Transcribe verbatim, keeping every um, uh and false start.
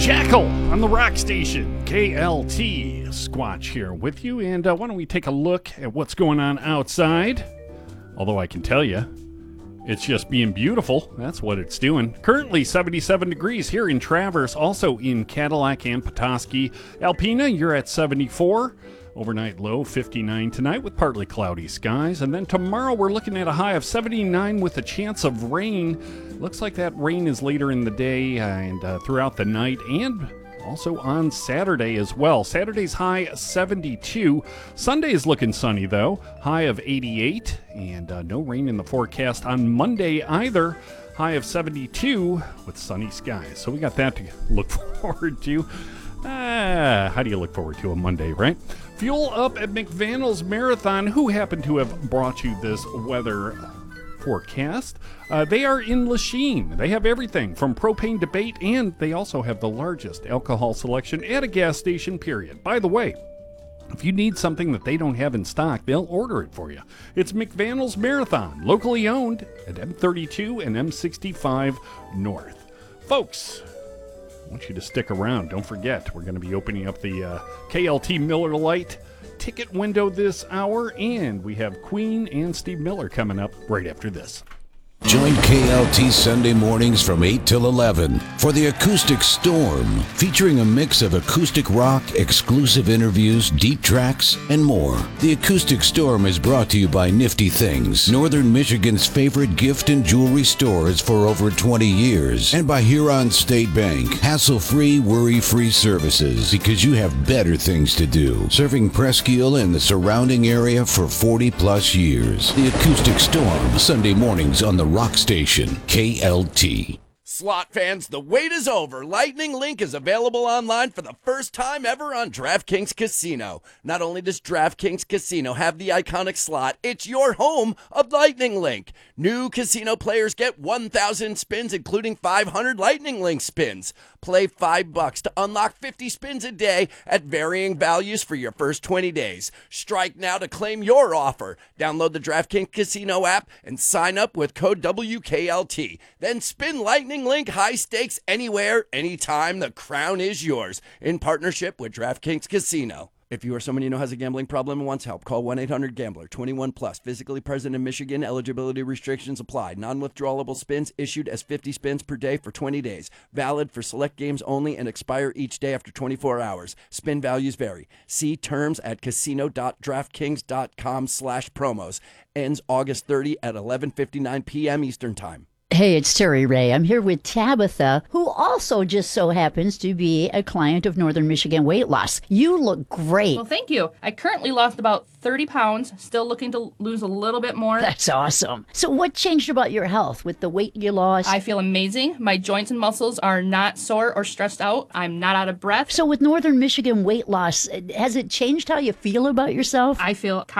Jackal on the rock station, K L T. Squatch here with you, and uh, why don't we take a look at what's going on outside? Although I can tell you, it's just being beautiful. That's what it's doing. Currently seventy-seven degrees here in Traverse, also in Cadillac and Petoskey. Alpena, you're at seventy-four. Overnight low fifty-nine tonight with partly cloudy skies. And then tomorrow we're looking at a high of seventy-nine with a chance of rain. Looks like that rain is later in the day and uh, throughout the night, and also on Saturday as well. Saturday's high seventy-two. Sunday is looking sunny though. High of eighty-eight, and uh, no rain in the forecast on Monday either. High of seventy-two with sunny skies. So we got that to look forward to. Ah, how do you look forward to a Monday, right? Fuel up at McVannell's Marathon. Who happened to have brought you this weather forecast? Uh, they are in Lachine. They have everything from propane to bait, and they also have the largest alcohol selection at a gas station, period. By the way, if you need something that they don't have in stock, they'll order it for you. It's McVannell's Marathon, locally owned at M thirty-two and M sixty-five North. Folks, I want you to stick around. Don't forget, we're going to be opening up the uh, K L T Miller Lite ticket window this hour, and we have Queen and Steve Miller coming up right after this. Join K L T Sunday mornings from eight till eleven for the Acoustic Storm, featuring a mix of acoustic rock, exclusive interviews, deep tracks, and more. The Acoustic Storm is brought to you by Nifty Things, Northern Michigan's favorite gift and jewelry stores for over twenty years, and by Huron State Bank, hassle-free, worry-free services, because you have better things to do. Serving Presqu'Île and the surrounding area for forty plus years. The Acoustic Storm, Sunday mornings on the Rock Station, K L T. Slot fans, the wait is over. Lightning Link is available online for the first time ever on DraftKings Casino. Not only does DraftKings Casino have the iconic slot, it's your home of Lightning Link. New casino players get one thousand spins, including five hundred Lightning Link spins. Play five bucks to unlock fifty spins a day at varying values for your first twenty days. Strike now to claim your offer. Download the DraftKings Casino app and sign up with code W K L T. Then spin Lightning Link high stakes anywhere, anytime. The crown is yours. In partnership with DraftKings Casino. If you or someone you know has a gambling problem and wants help, call one eight hundred gambler, twenty-one plus, physically present in Michigan. Eligibility restrictions apply. Non-withdrawable spins issued as fifty spins per day for twenty days. Valid for select games only and expire each day after twenty-four hours. Spin values vary. See terms at casino.draftkings.com slash promos. Ends August thirtieth at eleven fifty-nine p.m. Eastern Time. Hey, it's Terry Ray. I'm here with Tabitha, who also just so happens to be a client of Northern Michigan Weight Loss. You look great. Well, thank you. I currently lost about thirty pounds, still looking to lose a little bit more. That's awesome. So what changed about your health with the weight you lost? I feel amazing. My joints and muscles are not sore or stressed out. I'm not out of breath. So with Northern Michigan Weight Loss, has it changed how you feel about yourself? I feel